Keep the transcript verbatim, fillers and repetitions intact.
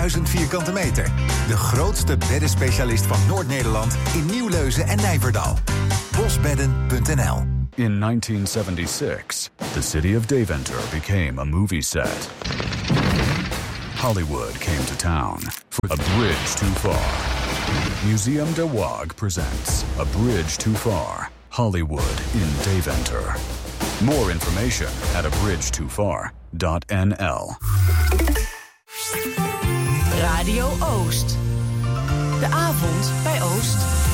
vijfduizend vierkante meter. De grootste beddenspecialist van Noord-Nederland in Nieuwleuzen en Nijverdal. bosbedden punt n l. In nineteen seventy-six, the city of Deventer became a movie set. Hollywood came to town for A Bridge Too Far. Museum de Waag presents A Bridge Too Far, Hollywood in Deventer. More information at a bridge too far dot n l. Radio Oost. De avond bij Oost.